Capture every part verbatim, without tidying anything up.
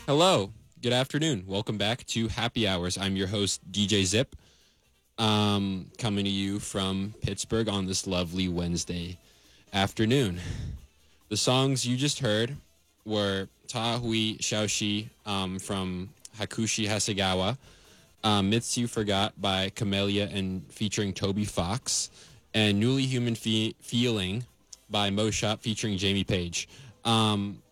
Hello, good afternoon. Welcome back to Happy Hours. I'm your host, D J Zip, um, coming to you from Pittsburgh on this lovely Wednesday afternoon. The songs you just heard were Ta Hui Xiaoxi um, from Hakushi Hasegawa, um, Myths You Forgot by Camellia and featuring Toby Fox, and Newly Human Fe- Feeling by Mo Shop featuring Jamie Page. Um,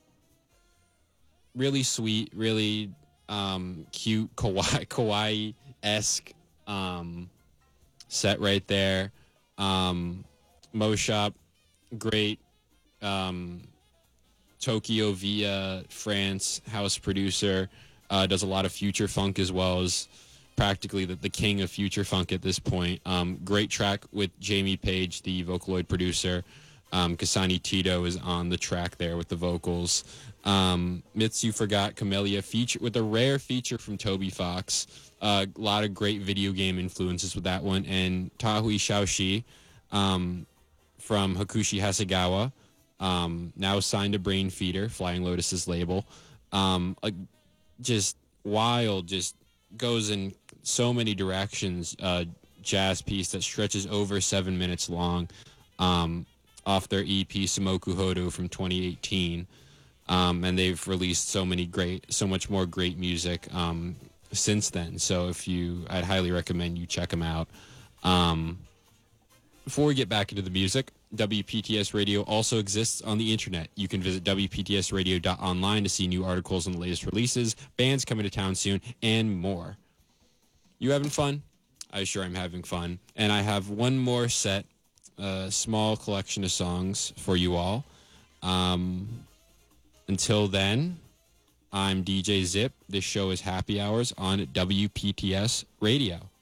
really sweet, really um, cute, kawaii, kawaii esque um, set right there. Um, Mo Shop, great um, Tokyo via France house producer. Uh, does a lot of future funk as well as practically the, the king of future funk at this point. Um, great track with Jamie Page, the Vocaloid producer. Um, Kasani Tito is on the track there with the vocals. Um, Myths You Forgot, Camellia feature with a rare feature from Toby Fox. A uh, lot of great video game influences with that one. And Tahui Xiaoxi um, from Hakushi Hasegawa, um, now signed to Brain Feeder, Flying Lotus's label. Um, a, just wild, just goes in so many directions. Uh, jazz piece that stretches over seven minutes long. Um, off their E P Samoku Hodo from twenty eighteen. Um, and they've released so many great, so much more great music um, since then. So if you, I'd highly recommend you check them out. Um, before we get back into the music, W P T S Radio also exists on the internet. You can visit W P T S radio dot online to see new articles on the latest releases, bands coming to town soon, and more. You having fun? I sure am having fun. And I have one more set, a small collection of songs for you all. Um, until then, I'm D J Zip. This show is Happy Hours on W P T S Radio.